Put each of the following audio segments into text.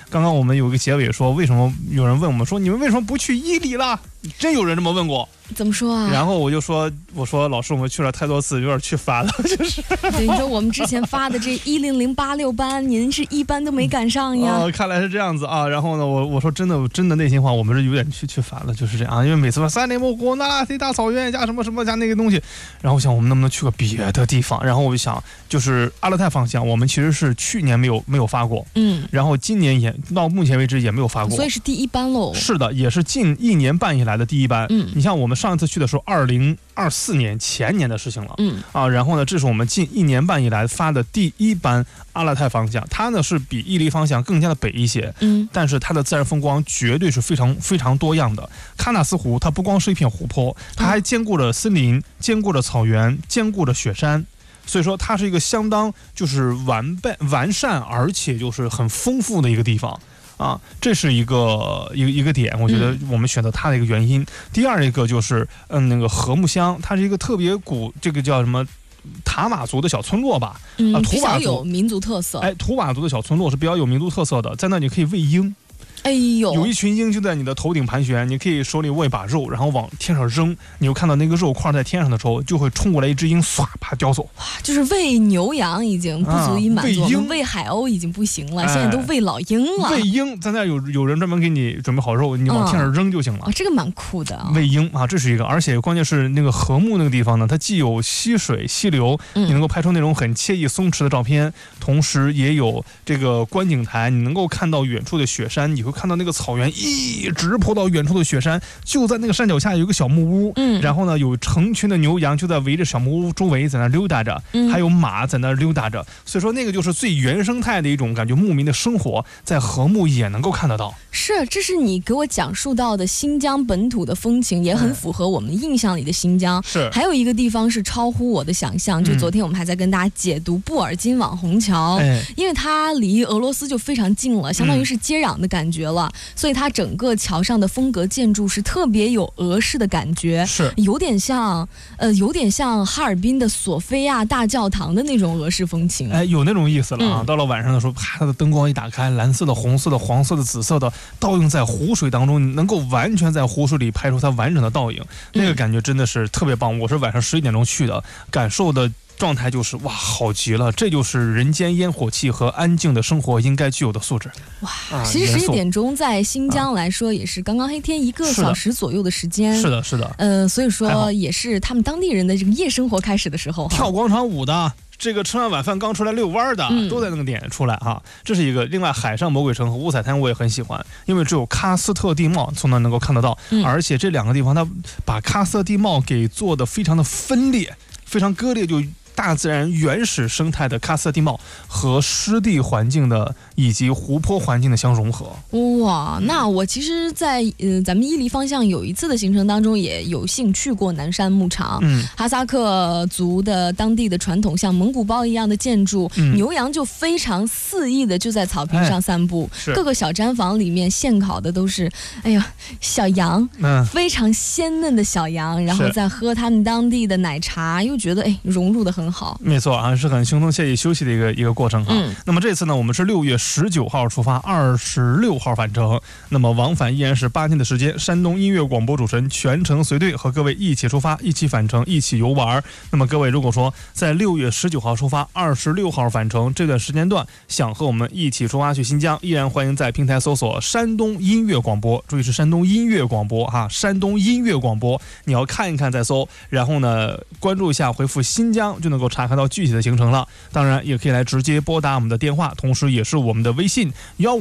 刚刚我们有一个结尾说，为什么有人问我们说你们为什么不去伊犁啦？真有人这么问过。 怎么说啊？ 然后我说老师，我们去了太多次，有点去烦了，就是。 对，你说我们之前发的这10086班，您是一班都没赶上呀。 看来是这样子啊。然后呢，我说真的内心话，我们是有点去烦了，就是这样。因为每次说3内蒙古那拉提大草原加什么什么加那个东西，然后我想我们能不能去个别的地方？然后我就想，就是阿勒泰方向，我们其实是去年没有发过，然后今年也到目前为止也没有发过， 所以是第一班喽。 是的，也是近1年半以来的第一班。你像我们上一次去的时候，2024年前年的事情了。然后呢，这是我们近1年半以来发的第一班阿勒泰方向，它呢是比伊犁方向更加的北一些。但是它的自然风光绝对是非常非常多样的。喀纳斯湖它不光是一片湖泊，它还兼顾着森林，兼顾着草原，兼顾着雪山。所以说它是一个相当就是完善而且就是很丰富的一个地方。这是一个点，我觉得我们选择它的一个原因。第二一个就是那个禾木乡，它是一个特别这个叫什么塔瓦族的小村落吧？ 比较有民族特色。 图瓦族的小村落是比较有民族特色的，在那你可以喂鹰。 哎呦， 有一群鹰就在你的头顶盘旋，你可以手里握一把肉，然后往天上扔，你就看到那个肉块在天上的时候，就会冲过来一只鹰，唰把它叼走。 哇，就是喂牛羊已经不足以满足，喂海鸥已经不行了，现在都喂老鹰了。 喂鹰，在那有人专门给你准备好肉，你往天上扔就行了。 这个蛮酷的。 喂鹰这是一个，而且关键是那个禾木那个地方呢，它既有溪水溪流，你能够拍出那种很惬意松弛的照片，同时也有这个观景台，你能够看到远处的雪山，你会看到那个草原一直坡到远处的雪山，就在那个山脚下有一个小木屋，然后呢有成群的牛羊就在围着小木屋周围在那溜达着，还有马在那溜达着，所以说那个就是最原生态的一种感觉，牧民的生活在禾木也能够看得到。 是，这是你给我讲述到的新疆本土的风情，也很符合我们印象里的新疆。 是， 还有一个地方是超乎我的想象，就昨天我们还在跟大家解读布尔津网红桥，因为它离俄罗斯就非常近了，相当于是接壤的感觉了，所以它整个桥上的风格建筑是特别有俄式的感觉， 是有点像哈尔滨的索菲亚大教堂的那种俄式风情。 有那种意思了啊！到了晚上的时候，啪，它的灯光一打开，蓝色的、红色的、黄色的、紫色的倒映在湖水当中，你能够完全在湖水里拍出它完整的倒影，那个感觉真的是特别棒。我是晚上11点钟去的，感受的状态就是哇，好极了！这就是人间烟火气和安静的生活应该具有的素质。 哇，其实11点钟在新疆来说也是刚刚黑天1个小时左右的时间。 是的。 所以说也是他们当地人的这个夜生活开始的时候。 跳广场舞的，这个吃完晚饭刚出来遛弯的，都在那个点出来哈。这是一个。另外，海上魔鬼城和五彩滩我也很喜欢，因为只有喀斯特地貌从那能够看得到，而且这两个地方它把喀斯特地貌给做的非常的分裂，非常割裂，就大自然原始生态的喀斯特地貌和湿地环境的以及湖泊环境的相融合。 哇，那我其实在咱们伊犁方向有一次的行程当中也有幸去过南山牧场，哈萨克族的当地的传统像蒙古包一样的建筑，牛羊就非常肆意的就在草坪上散步，各个小毡房里面现烤的都是小羊，非常鲜嫩的小羊，然后再喝他们当地的奶茶，又觉得融入的很好。 没错啊，是很轻松惬意休息的一个过程哈。那么这次呢，我们是6月19号出发，26号返程。那么往返依然是8天的时间。山东音乐广播主持人全程随队，和各位一起出发，一起返程，一起游玩。那么各位如果说在6月19号出发，26号返程这段时间段，想和我们一起出发去新疆，依然欢迎在平台搜索山东音乐广播，注意是山东音乐广播哈，山东音乐广播，你要看一看再搜，然后呢关注一下，回复新疆就能够查看到具体的行程了。当然也可以来直接拨打我们的电话，同时也是我们的微信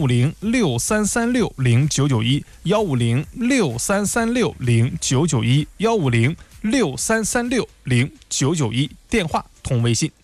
15063360991 15063360991 15063360991，电话同微信。